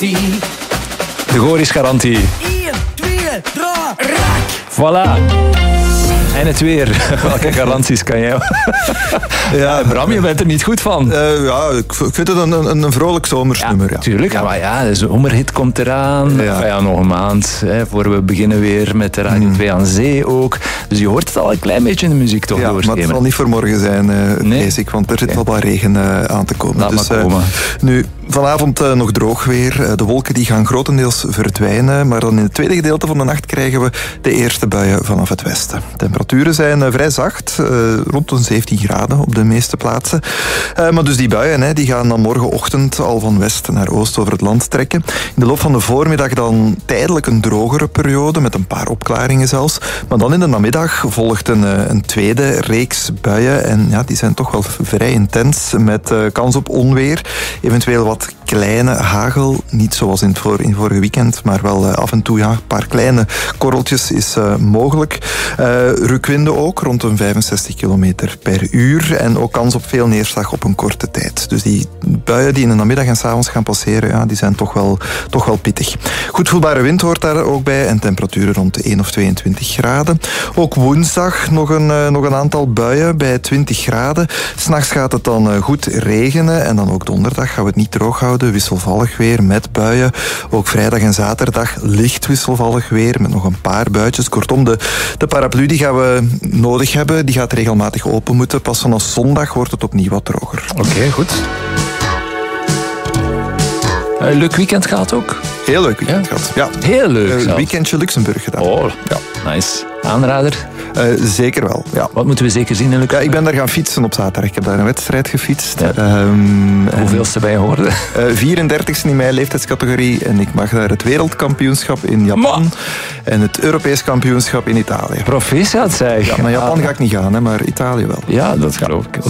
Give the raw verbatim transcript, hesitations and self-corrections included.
garantie. De Goris-garantie. één, twee, drie, raak! Voilà. En het weer. Welke garanties kan jij? Ja, Bram, je bent er niet goed van. Uh, ja, ik vind het een, een, een vrolijk zomersnummer. Ja, ja. tuurlijk. Ja, maar ja, de zomerhit komt eraan. Ja. Enfin, ja, nog een maand. Hè, voor we beginnen weer met de Radio twee aan zee ook. Dus je hoort het al een klein beetje in de muziek toch ja, doorschemeren. Maar het zal niet voor morgen zijn, uh, nee? vrees ik. Want er zit okay. wel wat regen uh, aan te komen. Laat dus, maar komen. Uh, nu, vanavond uh, nog droog weer. Uh, de wolken die gaan grotendeels verdwijnen. Maar dan in het tweede gedeelte van de nacht krijgen we de eerste buien vanaf het westen. Temperaturen zijn uh, vrij zacht. Uh, rond de zeventien graden op de meeste plaatsen. Uh, maar dus die buien hè, die gaan dan morgenochtend al van west naar oost over het land trekken. In de loop van de voormiddag dan tijdelijk een drogere periode met een paar opklaringen zelfs. Maar dan in de namiddag volgt een, een tweede reeks buien. En ja, die zijn toch wel vrij intens met uh, kans op onweer. Eventueel wat kleine hagel. Niet zoals in het voor, in vorige weekend, maar wel uh, af en toe ja, een paar kleine korreltjes is uh, mogelijk. Uh, rukwinden ook, rond een vijfenzestig kilometer per uur. En ook kans op veel neerslag op een korte tijd. Dus die buien die in de namiddag en 's avonds gaan passeren, ja, die zijn toch wel, toch wel pittig. Goed voelbare wind hoort daar ook bij en temperaturen rond de één of tweeëntwintig graden. Ook woensdag nog een, uh, nog een aantal buien bij twintig graden. 'S Nachts gaat het dan uh, goed regenen en dan ook donderdag gaan we het niet droog houden. Wisselvallig weer met buien. Ook vrijdag en zaterdag licht wisselvallig weer met nog een paar buitjes. Kortom, de, de paraplu die gaan we nodig hebben. Die gaat regelmatig open moeten. Pas vanaf zondag wordt het opnieuw wat droger. Oké, okay, goed. Uh, leuk weekend gehad ook? Heel leuk weekend ja? gehad. Ja. Heel leuk. Uh, weekendje Luxemburg gedaan. Oh, ja. Nice. Aanrader? Uh, zeker wel, ja. Wat moeten we zeker zien in Luxemburg? Ja, ik ben daar gaan fietsen op zaterdag. Ik heb daar een wedstrijd gefietst. Ja. Um, Hoeveelste bij je hoorde? Uh, vierendertigste in mijn leeftijdscategorie. En ik mag daar het wereldkampioenschap in Japan. Ma. En het Europees kampioenschap in Italië. Proficiat zeg. Ja, naar Japan ga ik niet gaan, hè, maar Italië wel. Ja, dat geloof ik. Oké,